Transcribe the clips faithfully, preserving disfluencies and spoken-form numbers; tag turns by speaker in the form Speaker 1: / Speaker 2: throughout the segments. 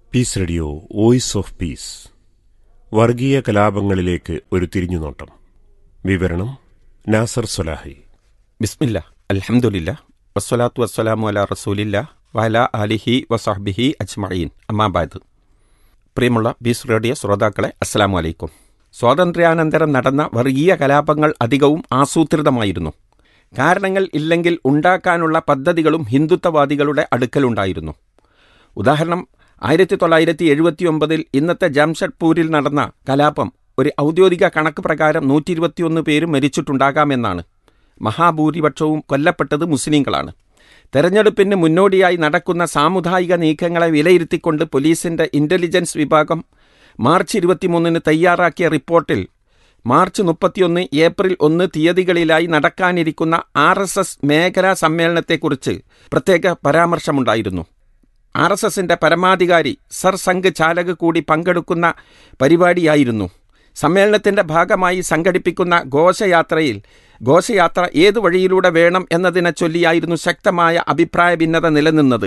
Speaker 1: Piece radio voice of peace. വർഗീയ കലാപങ്ങളിലേക്ക് ഒരു തിരിഞ്ഞുനോട്ടം. വിവരണം നാസർ സ്വലാഹി.
Speaker 2: ബിസ്മില്ലാ, അൽഹംദുലില്ലാ, വസ്സലാത്തു വസ്സലാമു അലാ റസൂലില്ലാ വഅലാ ആലിഹി വസഹ്ബിഹി അജ്മഈൻ. അമ്മാ ബഅദ്. പ്രിയമുള്ള പീസ് റേഡിയോ ശ്രോതാക്കളെ, അസ്സലാമു അലൈക്കും. സ്വാതന്ത്ര്യാനന്തരം നടന്ന വർഗീയ കലാപങ്ങൾ അധികവും ആസൂത്രിതമായിരുന്നു. കാരണങ്ങൾ ഇല്ലെങ്കിൽ ഉണ്ടാക്കാനുള്ള പദ്ധതികളും ഹിന്ദുത്വവാദികളുടെ അടുക്കലുണ്ടായിരുന്നു. ഉദാഹരണം, ആയിരത്തി തൊള്ളായിരത്തി എഴുപത്തി ഒമ്പതിൽ ഇന്നത്തെ ജംഷഡ്പൂരിൽ നടന്ന കലാപം ഒരു ഔദ്യോഗിക കണക്ക് പ്രകാരം നൂറ്റി ഇരുപത്തിയൊന്ന് പേര് മരിച്ചിട്ടുണ്ടാകാമെന്നാണ്. മഹാഭൂരിപക്ഷവും കൊല്ലപ്പെട്ടത് മുസ്ലിങ്ങളാണ്. തെരഞ്ഞെടുപ്പിന് മുന്നോടിയായി നടക്കുന്ന സാമുദായിക നീക്കങ്ങളെ വിലയിരുത്തിക്കൊണ്ട് പോലീസിന്റെ ഇന്റലിജൻസ് വിഭാഗം മാർച്ച് ഇരുപത്തിമൂന്നിന് തയ്യാറാക്കിയ റിപ്പോർട്ടിൽ മാർച്ച് മുപ്പത്തിയൊന്ന്, ഏപ്രിൽ ഒന്ന് തീയതികളിലായി നടക്കാനിരിക്കുന്ന ആർ എസ് എസ് മേഖലാ സമ്മേളനത്തെക്കുറിച്ച് പ്രത്യേക പരാമർശമുണ്ടായിരുന്നു. ആർ എസ് എസിന്റെ പരമാധികാരി സർ സംഘ് ചാലക് കൂടി പങ്കെടുക്കുന്ന പരിപാടിയായിരുന്നു. സമ്മേളനത്തിന്റെ ഭാഗമായി സംഘടിപ്പിക്കുന്ന ഘോഷയാത്രയിൽ ഘോഷയാത്ര ഏതു വഴിയിലൂടെ വേണം എന്നതിനെ ചൊല്ലിയായിരുന്നു ശക്തമായ അഭിപ്രായ ഭിന്നത നിലനിന്നത്.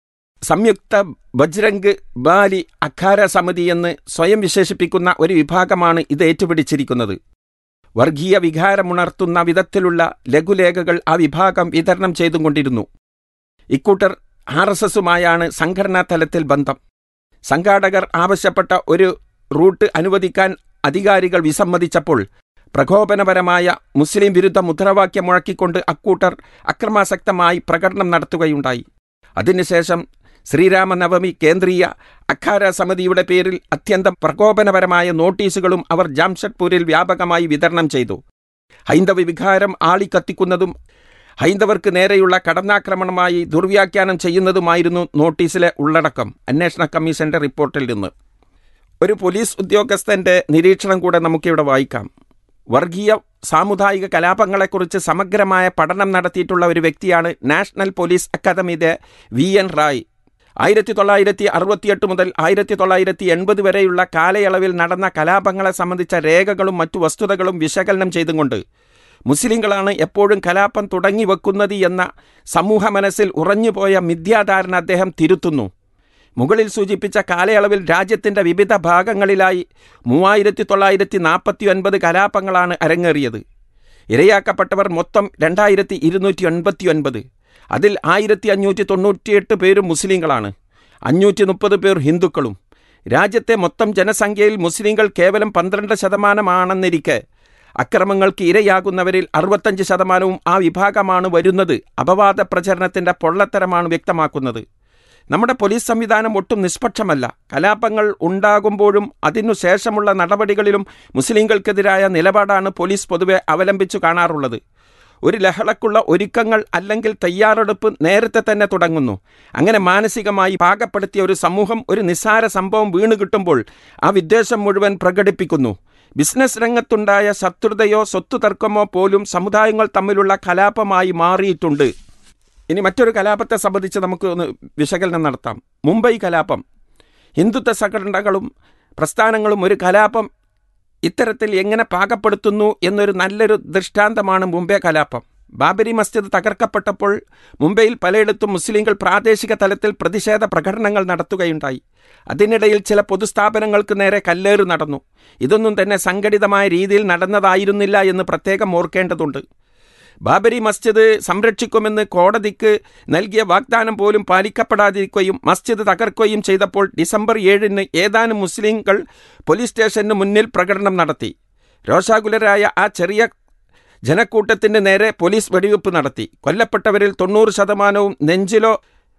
Speaker 2: സംയുക്ത ബജ്രംഗ് ബാലി അഖാര സമിതി എന്ന് സ്വയം വിശേഷിപ്പിക്കുന്ന ഒരു വിഭാഗമാണ് ഇത് ഏറ്റുപിടിച്ചിരിക്കുന്നത്. വർഗീയ വികാരമുണർത്തുന്ന വിധത്തിലുള്ള ലഘുലേഖകൾ ആ വിഭാഗം വിതരണം ചെയ്തുകൊണ്ടിരുന്നു. ഇക്കൂട്ടർ ആർ എസ് എസുമായാണ് സംഘടനാ തലത്തിൽ ബന്ധം. സംഘാടകർ ആവശ്യപ്പെട്ട ഒരു റൂട്ട് അനുവദിക്കാൻ അധികാരികൾ വിസമ്മതിച്ചപ്പോൾ പ്രകോപനപരമായ മുസ്ലിം വിരുദ്ധ മുദ്രാവാക്യം മുഴക്കിക്കൊണ്ട് അക്കൂട്ടർ അക്രമാസക്തമായി പ്രകടനം നടത്തുകയുണ്ടായി. അതിനുശേഷം ശ്രീരാമനവമി കേന്ദ്രീയ അഖാര സമിതിയുടെ പേരിൽ അത്യന്തം പ്രകോപനപരമായ നോട്ടീസുകളും അവർ ജംഷഡ്പൂരിൽ വ്യാപകമായി വിതരണം ചെയ്തു. ഹൈന്ദവ വികാരം ആളിക്കത്തിക്കുന്നതും ഹൈന്ദവർക്ക് നേരെയുള്ള കടന്നാക്രമണമായി ദുർവ്യാഖ്യാനം ചെയ്യുന്നതുമായിരുന്നു നോട്ടീസിലെ ഉള്ളടക്കം. അന്വേഷണ കമ്മീഷന്റെ റിപ്പോർട്ടിൽ നിന്ന് ഒരു പോലീസ് ഉദ്യോഗസ്ഥന്റെ നിരീക്ഷണം കൂടെ നമുക്കിവിടെ വായിക്കാം. വർഗീയ സാമുദായിക കലാപങ്ങളെക്കുറിച്ച് സമഗ്രമായ പഠനം നടത്തിയിട്ടുള്ള ഒരു വ്യക്തിയാണ് നാഷണൽ പോലീസ് അക്കാദമിയുടെ വി എൻ റായ്. ആയിരത്തി തൊള്ളായിരത്തി അറുപത്തിയെട്ട് മുതൽ ആയിരത്തി തൊള്ളായിരത്തി എൺപത് വരെയുള്ള കാലയളവിൽ നടന്ന കലാപങ്ങളെ സംബന്ധിച്ച രേഖകളും മറ്റു വസ്തുതകളും വിശകലനം ചെയ്തുകൊണ്ട് മുസ്ലിങ്ങളാണ് എപ്പോഴും കലാപം തുടങ്ങി വെക്കുന്നത് എന്ന സമൂഹ മനസ്സിൽ ഉറഞ്ഞുപോയ മിഥ്യാധാരണ അദ്ദേഹം തിരുത്തുന്നു. മുകളിൽ സൂചിപ്പിച്ച കാലയളവിൽ രാജ്യത്തിൻ്റെ വിവിധ ഭാഗങ്ങളിലായി മൂവായിരത്തി തൊള്ളായിരത്തി നാൽപ്പത്തി ഒൻപത് കലാപങ്ങളാണ് അരങ്ങേറിയത്. ഇരയാക്കപ്പെട്ടവർ മൊത്തം രണ്ടായിരത്തി ഇരുന്നൂറ്റി എൺപത്തി ഒൻപത്. അതിൽ ആയിരത്തി അഞ്ഞൂറ്റി തൊണ്ണൂറ്റിയെട്ട് പേരും മുസ്ലിങ്ങളാണ്, അഞ്ഞൂറ്റി മുപ്പത് പേർ ഹിന്ദുക്കളും. രാജ്യത്തെ മൊത്തം ജനസംഖ്യയിൽ മുസ്ലിങ്ങൾ കേവലം പന്ത്രണ്ട് ശതമാനമാണെന്നിരിക്കെ അക്രമങ്ങൾക്ക് ഇരയാകുന്നവരിൽ അറുപത്തഞ്ച് ശതമാനവും ആ വിഭാഗമാണ് വരുന്നത് അപവാദ പ്രചരണത്തിൻ്റെ പൊള്ളത്തരമാണ് വ്യക്തമാക്കുന്നത്. നമ്മുടെ പോലീസ് സംവിധാനം ഒട്ടും നിഷ്പക്ഷമല്ല. കലാപങ്ങൾ ഉണ്ടാകുമ്പോഴും അതിനു ശേഷമുള്ള നടപടികളിലും മുസ്ലിങ്ങൾക്കെതിരായ നിലപാടാണ് പോലീസ് പൊതുവെ അവലംബിച്ചു കാണാറുള്ളത്. ഒരു ലഹളക്കുള്ള ഒരുക്കങ്ങൾ അല്ലെങ്കിൽ തയ്യാറെടുപ്പ് നേരത്തെ തന്നെ തുടങ്ങുന്നു. അങ്ങനെ മാനസികമായി പാകപ്പെടുത്തിയ ഒരു സമൂഹം ഒരു നിസ്സാര സംഭവം വീണ് കിട്ടുമ്പോൾ ആ വിദ്വേഷം മുഴുവൻ പ്രകടിപ്പിക്കുന്നു. ബിസിനസ് രംഗത്തുണ്ടായ ശത്രുതയോ സ്വത്തു തർക്കമോ പോലും സമുദായങ്ങൾ തമ്മിലുള്ള കലാപമായി മാറിയിട്ടുണ്ട്. ഇനി മറ്റൊരു കലാപത്തെ സംബന്ധിച്ച് നമുക്ക് ഒന്ന് വിശകലനം നടത്താം. മുംബൈ കലാപം. ഹിന്ദുത്വ സംഘടനകളും പ്രസ്ഥാനങ്ങളും ഒരു കലാപം ഇത്തരത്തിൽ എങ്ങനെ പാകപ്പെടുത്തുന്നു എന്നൊരു നല്ലൊരു ദൃഷ്ടാന്തമാണ് മുംബൈ കലാപം. ബാബരി മസ്ജിദ് തകർക്കപ്പെട്ടപ്പോൾ മുംബൈയിൽ പലയിടത്തും മുസ്ലിങ്ങൾ പ്രാദേശിക തലത്തിൽ പ്രതിഷേധ പ്രകടനങ്ങൾ നടത്തുകയുണ്ടായി. അതിനിടയിൽ ചില പൊതുസ്ഥാപനങ്ങൾക്ക് നേരെ കല്ലേറ് നടന്നു. ഇതൊന്നും തന്നെ സംഘടിതമായ രീതിയിൽ നടന്നതായിരുന്നില്ല എന്ന് പ്രത്യേകം ഓർക്കേണ്ടതുണ്ട്. ബാബരി മസ്ജിദ് സംരക്ഷിക്കുമെന്ന് കോടതിക്ക് നൽകിയ വാഗ്ദാനം പോലും പാലിക്കപ്പെടാതിരിക്കുകയും മസ്ജിദ് തകർക്കുകയും ചെയ്തപ്പോൾ ഡിസംബർ ഏഴിന് ഏതാനും മുസ്ലിങ്ങൾ പോലീസ് സ്റ്റേഷന് മുന്നിൽ പ്രകടനം നടത്തി. രോഷാകുലരായ ആ ചെറിയ ജനക്കൂട്ടത്തിന് നേരെ പോലീസ് വെടിവെപ്പ് നടത്തി. കൊല്ലപ്പെട്ടവരിൽ തൊണ്ണൂറ് ശതമാനവും നെഞ്ചിലോ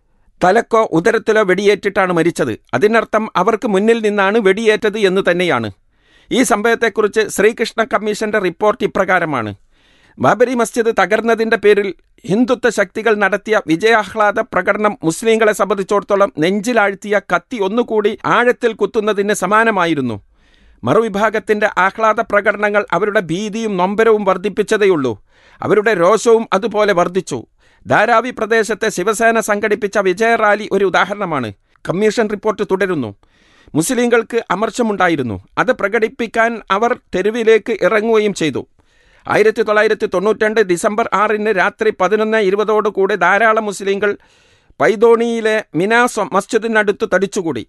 Speaker 2: തലക്കോ ഉദരത്തിലോ വെടിയേറ്റിട്ടാണ് മരിച്ചത്. അതിനർത്ഥം അവർക്ക് മുന്നിൽ നിന്നാണ് വെടിയേറ്റത് എന്ന് തന്നെയാണ്. ഈ സംഭവത്തെക്കുറിച്ച് ശ്രീകൃഷ്ണ കമ്മീഷന്റെ റിപ്പോർട്ട് ഇപ്രകാരമാണ്: ബാബരി മസ്ജിദ് തകർന്നതിൻ്റെ പേരിൽ ഹിന്ദുത്വ ശക്തികൾ നടത്തിയ വിജയാഹ്ലാദ പ്രകടനം മുസ്ലിങ്ങളെ സംബന്ധിച്ചിടത്തോളം നെഞ്ചിലാഴ്ത്തിയ കത്തി ഒന്നുകൂടി ആഴത്തിൽ കുത്തുന്നതിന് സമാനമായിരുന്നു. മറുവിഭാഗത്തിൻ്റെ ആഹ്ലാദ പ്രകടനങ്ങൾ അവരുടെ ഭീതിയും നൊമ്പരവും വർദ്ധിപ്പിച്ചതേയുള്ളൂ. അവരുടെ രോഷവും അതുപോലെ വർദ്ധിച്ചു. ധാരാവി പ്രദേശത്തെ ശിവസേന സംഘടിപ്പിച്ച വിജയ റാലി ഒരു ഉദാഹരണമാണ്. കമ്മീഷൻ റിപ്പോർട്ട് തുടരുന്നു. മുസ്ലിങ്ങൾക്ക് അമർഷമുണ്ടായിരുന്നു. അത് പ്രകടിപ്പിക്കാൻ അവർ തെരുവിലേക്ക് ഇറങ്ങുകയും ചെയ്തു. ആയിരത്തി തൊള്ളായിരത്തി തൊണ്ണൂറ്റി രണ്ട് ഡിസംബർ ആറിന് രാത്രി പതിനൊന്ന് ഇരുപതോടുകൂടി ധാരാളം മുസ്ലിങ്ങൾ പൈതോണിയിലെ മിനാസ് മസ്ജിദിനടുത്ത് തടിച്ചുകൂടി.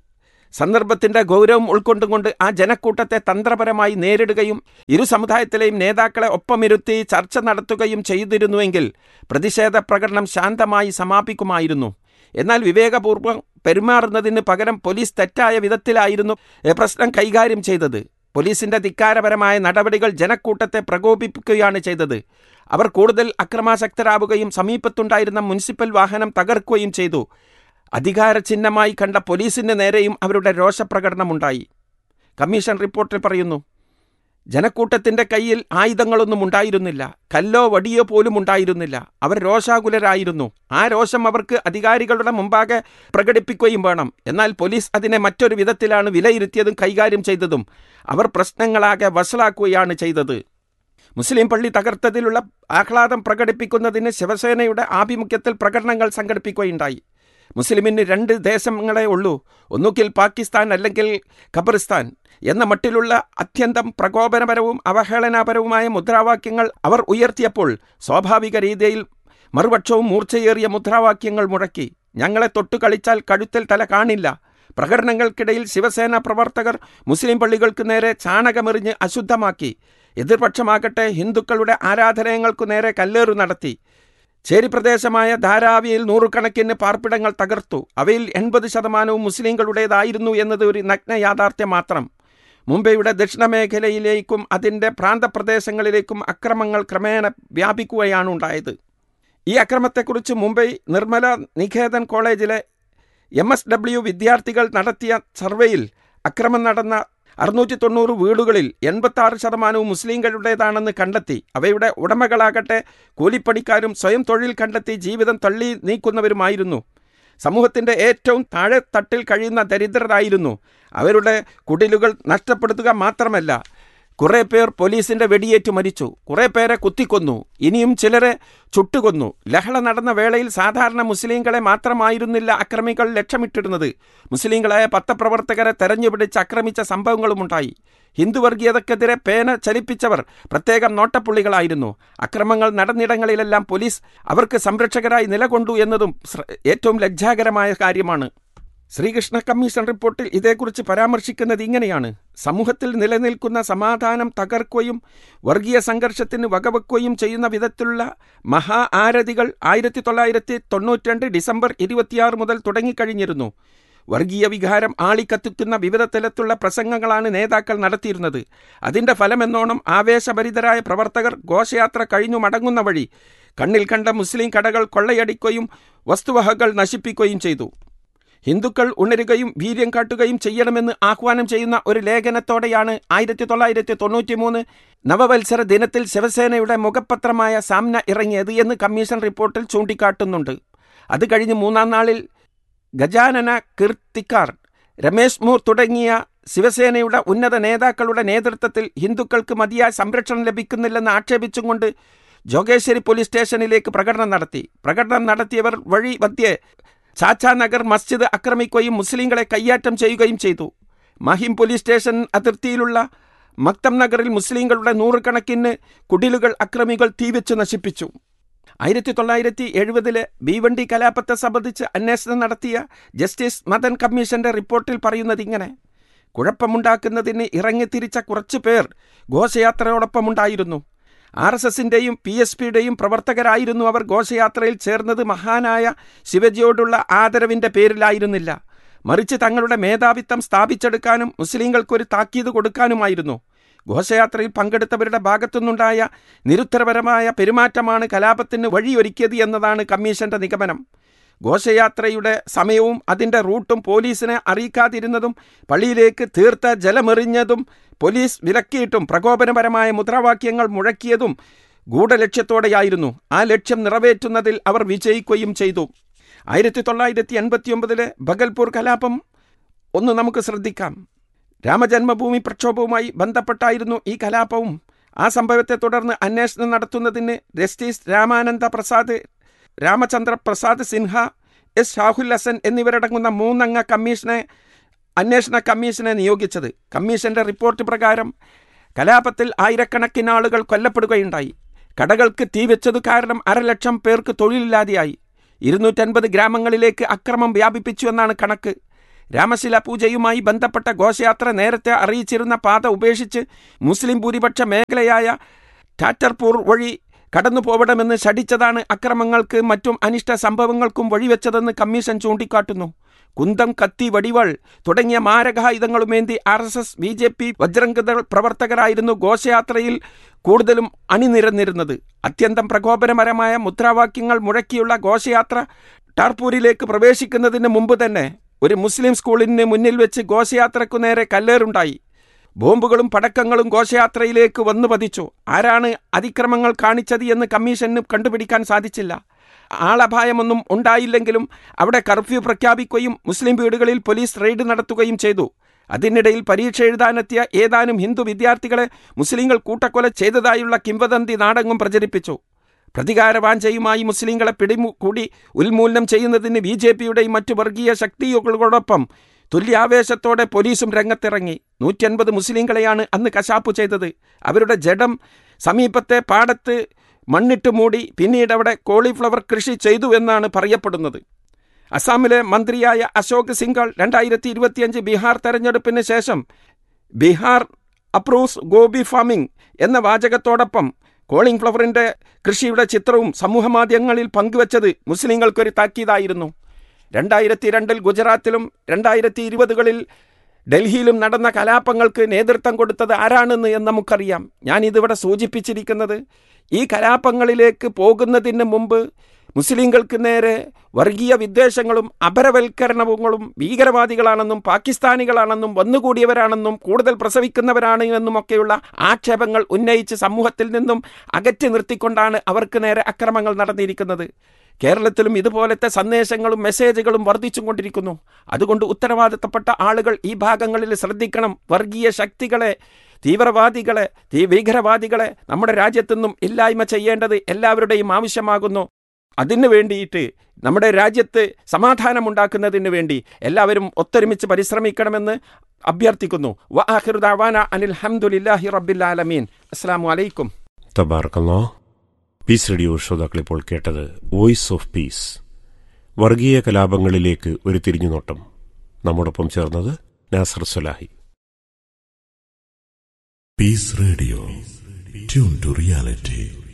Speaker 2: സന്ദർഭത്തിന്റെ ഗൗരവം ഉൾക്കൊണ്ടുകൊണ്ട് ആ ജനക്കൂട്ടത്തെ തന്ത്രപരമായി നേരിടുകയും ഇരു സമുദായത്തിലെയും നേതാക്കളെ ഒപ്പമിരുത്തി ചർച്ച നടത്തുകയും ചെയ്തിരുന്നുവെങ്കിൽ പ്രതിഷേധ പ്രകടനം ശാന്തമായി സമാപിക്കുമായിരുന്നു. എന്നാൽ വിവേകപൂർവ്വം പെരുമാറുന്നതിന് പകരം പോലീസ് തെറ്റായ വിധത്തിലായിരുന്നു പ്രശ്നം കൈകാര്യം ചെയ്തത്. പോലീസിന്റെ ധിക്കാരപരമായ നടപടികൾ ജനക്കൂട്ടത്തെ പ്രകോപിപ്പിക്കുകയാണ് ചെയ്തത്. അവർ കൂടുതൽ അക്രമാസക്തരാവുകയും സമീപത്തുണ്ടായിരുന്ന മുനിസിപ്പൽ വാഹനം തകർക്കുകയും ചെയ്തു. അധികാര ചിഹ്നമായി കണ്ട പോലീസിന് നേരെയും അവരുടെ രോഷപ്രകടനമുണ്ടായി. കമ്മീഷൻ റിപ്പോർട്ടിൽ പറയുന്നു, ജനക്കൂട്ടത്തിന്റെ കയ്യിൽ ആയുധങ്ങളൊന്നും ഉണ്ടായിരുന്നില്ല, കല്ലോ വടിയോ പോലും ഉണ്ടായിരുന്നില്ല. അവർ രോഷാകുലരായിരുന്നു. ആ രോഷം അവർക്ക് അധികാരികളുടെ മുമ്പാകെ പ്രകടിപ്പിക്കുകയും വേണം. എന്നാൽ പോലീസ് അതിനെ മറ്റൊരു വിധത്തിലാണ് വിലയിരുത്തിയതും കൈകാര്യം ചെയ്തതും. അവർ പ്രശ്നങ്ങളാകെ വഷളാക്കുകയാണ് ചെയ്തത്. മുസ്ലിം പള്ളി തകർത്തതിലുള്ള ആഹ്ലാദം പ്രകടിപ്പിക്കുന്നതിന് ശിവസേനയുടെ ആഭിമുഖ്യത്തിൽ പ്രകടനങ്ങൾ സംഘടിപ്പിക്കുകയുണ്ടായി. മുസ്ലിമിന് രണ്ട് ദേശങ്ങളെ ഉള്ളൂ, ഒന്നുകിൽ പാകിസ്ഥാൻ അല്ലെങ്കിൽ ഖബറിസ്ഥാൻ എന്ന മട്ടിലുള്ള അത്യന്തം പ്രകോപനപരവും അവഹേളനപരവുമായ മുദ്രാവാക്യങ്ങൾ അവർ ഉയർത്തിയപ്പോൾ സ്വാഭാവിക രീതിയിൽ മറുപക്ഷവും മൂർച്ചയേറിയ മുദ്രാവാക്യങ്ങൾ മുഴക്കി. ഞങ്ങളെ തൊട്ടു കളിച്ചാൽ കഴുത്തിൽ തല കാണില്ല. പ്രകടനങ്ങൾക്കിടയിൽ ശിവസേന പ്രവർത്തകർ മുസ്ലിം പള്ളികൾക്ക് നേരെ ചാണകമെറിഞ്ഞ് അശുദ്ധമാക്കി. എതിർപക്ഷമാകട്ടെ ഹിന്ദുക്കളുടെ ആരാധനാലയങ്ങൾക്കു നേരെ കല്ലേറു നടത്തി. ചേരിപ്രദേശമായ ധാരാവിയിൽ നൂറുകണക്കിന് പാർപ്പിടങ്ങൾ തകർത്തു. അവയിൽ എൺപത് ശതമാനവും മുസ്ലിങ്ങളുടേതായിരുന്നു എന്നത് ഒരു നഗ്ന യാഥാർത്ഥ്യം മാത്രം. മുംബൈയുടെ ദക്ഷിണമേഖലയിലേക്കും അതിൻ്റെ പ്രാന്തപ്രദേശങ്ങളിലേക്കും അക്രമങ്ങൾ ക്രമേണ വ്യാപിക്കുകയാണ് ഉണ്ടായത്. ഈ അക്രമത്തെക്കുറിച്ച് മുംബൈ നിർമ്മല നികേതൻ കോളേജിലെ എം എസ് ഡബ്ല്യു വിദ്യാർത്ഥികൾ നടത്തിയ സർവേയിൽ അക്രമം നടന്ന അറുന്നൂറ്റി തൊണ്ണൂറ് വീടുകളിൽ എൺപത്താറ് ശതമാനവും മുസ്ലിങ്ങളുടേതാണെന്ന് കണ്ടെത്തി. അവയുടെ ഉടമകളാകട്ടെ കൂലിപ്പണിക്കാരും സ്വയം തൊഴിൽ കണ്ടെത്തി ജീവിതം തള്ളി നീക്കുന്നവരുമായിരുന്നു. സമൂഹത്തിൻ്റെ ഏറ്റവും താഴെ തട്ടിൽ കഴിയുന്ന ദരിദ്രരായിരുന്നു. അവരുടെ കുടിലുകൾ നഷ്ടപ്പെടുത്തുക മാത്രമല്ല, കുറേ പേർ പോലീസിൻ്റെ വെടിയേറ്റ് മരിച്ചു, കുറേ പേരെ കുത്തിക്കൊന്നു, ഇനിയും ചിലരെ ചുട്ടുകൊന്നു. ലഹള നടന്ന വേളയിൽ സാധാരണ മുസ്ലിങ്ങളെ മാത്രമായിരുന്നില്ല അക്രമികൾ ലക്ഷ്യമിട്ടിരുന്നത്. മുസ്ലിങ്ങളായ പത്രപ്രവർത്തകരെ തെരഞ്ഞുപിടിച്ച് ആക്രമിച്ച സംഭവങ്ങളുമുണ്ടായി. ഹിന്ദുവർഗീയതക്കെതിരെ പേന ചലിപ്പിച്ചവർ പ്രത്യേകം നോട്ടപ്പുള്ളികളായിരുന്നു. അക്രമങ്ങൾ നടന്നിടങ്ങളിലെല്ലാം പോലീസ് അവർക്ക് സംരക്ഷകരായി നിലകൊണ്ടു എന്നതും ഏറ്റവും ലജ്ജാകരമായ കാര്യമാണ്. ശ്രീകൃഷ്ണ കമ്മീഷൻ റിപ്പോർട്ടിൽ ഇതേക്കുറിച്ച് പരാമർശിക്കുന്നത് ഇങ്ങനെയാണ്: സമൂഹത്തിൽ നിലനിൽക്കുന്ന സമാധാനം തകർക്കുകയും വർഗീയ സംഘർഷത്തിന് വകവെക്കുകയും ചെയ്യുന്ന വിധത്തിലുള്ള മഹാ ആരതികൾ ആയിരത്തി തൊള്ളായിരത്തി തൊണ്ണൂറ്റി രണ്ട് ഡിസംബർ ഇരുപത്തിയാറ് മുതൽ തുടങ്ങിക്കഴിഞ്ഞിരുന്നു. വർഗീയ വികാരം ആളിക്കത്തുന്ന വിവിധ തലത്തിലുള്ള പ്രസംഗങ്ങളാണ് നേതാക്കൾ നടത്തിയിരുന്നത്. അതിൻ്റെ ഫലമെന്നോണം ആവേശഭരിതരായ പ്രവർത്തകർ ഘോഷയാത്ര കഴിഞ്ഞു മടങ്ങുന്ന വഴി കണ്ണിൽ കണ്ട മുസ്ലിം കടകൾ കൊള്ളയടിക്കുകയും വസ്തുവകകൾ നശിപ്പിക്കുകയും ചെയ്തു. ഹിന്ദുക്കൾ ഉണരുകയും വീര്യം കാട്ടുകയും ചെയ്യണമെന്ന് ആഹ്വാനം ചെയ്യുന്ന ഒരു ലേഖനത്തോടെയാണ് ആയിരത്തി തൊള്ളായിരത്തി തൊണ്ണൂറ്റി മൂന്ന് നവവത്സര ദിനത്തിൽ ശിവസേനയുടെ മുഖപത്രമായ സാമ്ന ഇറങ്ങിയത് എന്ന് കമ്മീഷൻ റിപ്പോർട്ടിൽ ചൂണ്ടിക്കാട്ടുന്നുണ്ട്. അത് കഴിഞ്ഞ് മൂന്നാം നാളിൽ ഗജാനന കീർത്തിക്കാർ, രമേശ് മൂർ തുടങ്ങിയ ശിവസേനയുടെ ഉന്നത നേതാക്കളുടെ നേതൃത്വത്തിൽ ഹിന്ദുക്കൾക്ക് മതിയായ സംരക്ഷണം ലഭിക്കുന്നില്ലെന്ന് ആക്ഷേപിച്ചുകൊണ്ട് ജോഗേശ്വരി പോലീസ് സ്റ്റേഷനിലേക്ക് പ്രകടനം നടത്തി. പ്രകടനം നടത്തിയവർ വഴി മധ്യേ ചാച്ചാനഗർ മസ്ജിദ് ആക്രമിക്കുകയും മുസ്ലിങ്ങളെ കയ്യേറ്റം ചെയ്യുകയും ചെയ്തു. മഹിം പോലീസ് സ്റ്റേഷൻ അതിർത്തിയിലുള്ള മക്തം നഗറിൽ മുസ്ലിങ്ങളുടെ നൂറുകണക്കിന് കുടിലുകൾ അക്രമികൾ തീവെച്ച് നശിപ്പിച്ചു. ആയിരത്തി തൊള്ളായിരത്തി എഴുപതിലെ ഭീവണ്ടി കലാപത്തെ സംബന്ധിച്ച് അന്വേഷണം നടത്തിയ ജസ്റ്റിസ് മദൻ കമ്മീഷന്റെ റിപ്പോർട്ടിൽ പറയുന്നത് ഇങ്ങനെ: കുഴപ്പമുണ്ടാക്കുന്നതിന് ഇറങ്ങിത്തിരിച്ച കുറച്ചു പേർ ഘോഷയാത്രയോടൊപ്പമുണ്ടായിരുന്നു. ആർ എസ് എസിൻ്റെയും പി എസ് പിയുടെയും പ്രവർത്തകരായിരുന്നു അവർ. ഘോഷയാത്രയിൽ ചേർന്നത് മഹാനായ ശിവജിയോടുള്ള ആദരവിൻ്റെ പേരിലായിരുന്നില്ല, മറിച്ച് തങ്ങളുടെ മേധാവിത്വം സ്ഥാപിച്ചെടുക്കാനും മുസ്ലിങ്ങൾക്കൊരു താക്കീത് കൊടുക്കാനുമായിരുന്നു. ഘോഷയാത്രയിൽ പങ്കെടുത്തവരുടെ ഭാഗത്തുനിന്നുണ്ടായ നിരുത്തരപരമായ പെരുമാറ്റമാണ് കലാപത്തിന് വഴിയൊരുക്കിയത് എന്നതാണ് കമ്മീഷന്റെ നിഗമനം. ഘോഷയാത്രയുടെ സമയവും അതിൻ്റെ റൂട്ടും പോലീസിനെ അറിയിക്കാതിരുന്നതും പള്ളിയിലേക്ക് തീർത്ത ജലമെറിഞ്ഞതും പോലീസ് വിലക്കിയിട്ടും പ്രകോപനപരമായ മുദ്രാവാക്യങ്ങൾ മുഴക്കിയതും ഗൂഢലക്ഷ്യത്തോടെയായിരുന്നു. ആ ലക്ഷ്യം നിറവേറ്റുന്നതിൽ അവർ വിജയിക്കുകയും ചെയ്തു. ആയിരത്തി തൊള്ളായിരത്തി എൺപത്തി ഒമ്പതിലെ ഭഗൽപൂർ കലാപം ഒന്ന് നമുക്ക് ശ്രദ്ധിക്കാം. രാമജന്മഭൂമി പ്രക്ഷോഭവുമായി ബന്ധപ്പെട്ടായിരുന്നു ഈ കലാപവും. ആ സംഭവത്തെ തുടർന്ന് അന്വേഷണം നടത്തുന്നതിന് ജസ്റ്റിസ് രാമാനന്ദ പ്രസാദ്, രാമചന്ദ്ര പ്രസാദ് സിൻഹ, എസ് ഷാഹുൽ ഹസൻ എന്നിവരടങ്ങുന്ന മൂന്നംഗ കമ്മീഷനെ അന്വേഷണ കമ്മീഷനെ നിയോഗിച്ചത്. കമ്മീഷന്റെ റിപ്പോർട്ട് പ്രകാരം കലാപത്തിൽ ആയിരക്കണക്കിന് ആളുകൾ കൊല്ലപ്പെടുകയുണ്ടായി. കടകൾക്ക് തീവെച്ചതു കാരണം അരലക്ഷം പേർക്ക് തൊഴിലില്ലാതെയായി. ഇരുന്നൂറ്റൻപത് ഗ്രാമങ്ങളിലേക്ക് അക്രമം വ്യാപിപ്പിച്ചു എന്നാണ് കണക്ക്. രാമശില പൂജയുമായി ബന്ധപ്പെട്ട ഘോഷയാത്ര നേരത്തെ അറിയിച്ചിരുന്ന പാത ഉപേക്ഷിച്ച് മുസ്ലിം ഭൂരിപക്ഷ മേഖലയായ ടാറ്റർപൂർ വഴി കടന്നു പോവണമെന്ന് ശഠിച്ചതാണ് അക്രമങ്ങൾക്ക് മറ്റും അനിഷ്ട സംഭവങ്ങൾക്കും വഴിവെച്ചതെന്ന് കമ്മീഷൻ ചൂണ്ടിക്കാട്ടുന്നു. കുന്തം, കത്തി, വടിവൾ തുടങ്ങിയ മാരകായുധങ്ങളുമേന്തി R S S, B J P, വജ്രംഗദൾ പ്രവർത്തകരായിരുന്നു ഘോഷയാത്രയിൽ കൂടുതലും അണിനിരന്നിരുന്നത്. അത്യന്തം പ്രകോപനപരമായ മുദ്രാവാക്യങ്ങൾ മുഴക്കിയുള്ള ഘോഷയാത്ര ടാർപൂരിലേക്ക് പ്രവേശിക്കുന്നതിന് മുമ്പ് തന്നെ ഒരു മുസ്ലിം സ്കൂളിന് മുന്നിൽ വെച്ച് ഘോഷയാത്രയ്ക്കു നേരെ കല്ലേറുണ്ടായി. ബോംബുകളും പടക്കങ്ങളും ഘോഷയാത്രയിലേക്ക് വന്നു പതിച്ചു. ആരാണ് അതിക്രമങ്ങൾ കാണിച്ചത് എന്ന് കമ്മീഷന് കണ്ടുപിടിക്കാൻ സാധിച്ചില്ല. ആളപായമൊന്നും ഉണ്ടായില്ലെങ്കിലും അവിടെ കർഫ്യൂ പ്രഖ്യാപിക്കുകയും മുസ്ലിം വീടുകളിൽ പോലീസ് റെയ്ഡ് നടത്തുകയും ചെയ്തു. അതിനിടയിൽ പരീക്ഷ എഴുതാനെത്തിയ ഏതാനും ഹിന്ദു വിദ്യാർത്ഥികളെ മുസ്ലിങ്ങൾ കൂട്ടക്കൊല ചെയ്തതായുള്ള കിംവദന്തി നാടെങ്ങും പ്രചരിപ്പിച്ചു. പ്രതികാരവാഞ്ചയുമായി മുസ്ലിങ്ങളെ പിടികൂടി ഉന്മൂലനം ചെയ്യുന്നതിന് ബി ജെ പിയുടെയും മറ്റു വർഗീയ ശക്തികളോടൊപ്പം തുല്യാവേശത്തോടെ പോലീസും രംഗത്തിറങ്ങി. നൂറ്റി അൻപത് മുസ്ലിങ്ങളെയാണ് അന്ന് കശാപ്പു ചെയ്തത്. അവരുടെ ജഡം സമീപത്തെ പാടത്ത് മണ്ണിട്ട് മൂടി പിന്നീട് അവിടെ കോളിഫ്ലവർ കൃഷി ചെയ്തു എന്നാണ് പറയപ്പെടുന്നത്. അസാമിലെ മന്ത്രിയായ അശോക് സിംഗൾ രണ്ടായിരത്തി ഇരുപത്തിയഞ്ച് ബീഹാർ തെരഞ്ഞെടുപ്പിന് ശേഷം ബീഹാർ അപ്രൂവ്സ് ഗോബി ഫാമിംഗ് എന്ന വാചകത്തോടൊപ്പം കോളിഫ്ലവറിൻ്റെ കൃഷിയുടെ ചിത്രവും സമൂഹമാധ്യമങ്ങളിൽ പങ്കുവച്ചത് മുസ്ലിങ്ങൾക്കൊരു താക്കീതായിരുന്നു. രണ്ടായിരത്തി രണ്ടിൽ ഗുജറാത്തിലും രണ്ടായിരത്തി ഇരുപതുകളിൽ ഡൽഹിയിലും നടന്ന കലാപങ്ങൾക്ക് നേതൃത്വം കൊടുത്തത് ആരാണെന്ന് എന്ന് നമുക്കറിയാം. ഞാനിതിവിടെ സൂചിപ്പിച്ചിരിക്കുന്നത് ഈ കലാപങ്ങളിലേക്ക് പോകുന്നതിന് മുമ്പ് മുസ്ലിങ്ങൾക്ക് നേരെ വർഗീയ വിദ്വേഷങ്ങളും അപരവൽക്കരണങ്ങളും ഭീകരവാദികളാണെന്നും പാകിസ്ഥാനികളാണെന്നും വന്നുകൂടിയവരാണെന്നും കൂടുതൽ പ്രസവിക്കുന്നവരാണ് എന്നുമൊക്കെയുള്ള ആക്ഷേപങ്ങൾ ഉന്നയിച്ച് സമൂഹത്തിൽ നിന്നും അകറ്റി നിർത്തിക്കൊണ്ടാണ് അവർക്ക് നേരെ അക്രമങ്ങൾ നടന്നിരിക്കുന്നത്. കേരളത്തിലും ഇതുപോലത്തെ സന്ദേശങ്ങളും മെസ്സേജുകളും വർദ്ധിച്ചു കൊണ്ടിരിക്കുന്നു. അതുകൊണ്ട് ഉത്തരവാദിത്തപ്പെട്ട ആളുകൾ ഈ ഭാഗങ്ങളിൽ ശ്രദ്ധിക്കണം. വർഗീയ ശക്തികളെ, തീവ്രവാദികളെ, തീ ഭീകരവാദികളെ നമ്മുടെ രാജ്യത്തു നിന്നും ഇല്ലായ്മ ചെയ്യേണ്ടത് എല്ലാവരുടെയും ആവശ്യമാകുന്നു. അതിനു വേണ്ടിയിട്ട് നമ്മുടെ രാജ്യത്ത് സമാധാനമുണ്ടാക്കുന്നതിന് വേണ്ടി എല്ലാവരും ഒത്തൊരുമിച്ച് പരിശ്രമിക്കണമെന്ന് അഭ്യർത്ഥിക്കുന്നു. വ ആഖിറു ദഅവാന അനിൽ ഹംദുലില്ലാഹി റബ്ബിൽ ആലമീൻ. അസ്സലാമു അലൈക്കും.
Speaker 1: തബാറക്കല്ലാഹ്. പീസ് റേഡിയോ ശ്രോതാക്കൾ ഇപ്പോൾ കേട്ടത് വോയിസ് ഓഫ് പീസ്, വർഗീയ കലാപങ്ങളിലേക്ക് ഒരു തിരിഞ്ഞുനോട്ടം. നമ്മോടൊപ്പം ചേർന്നത് Nasar Salahi.
Speaker 3: Piece radio, tune to reality.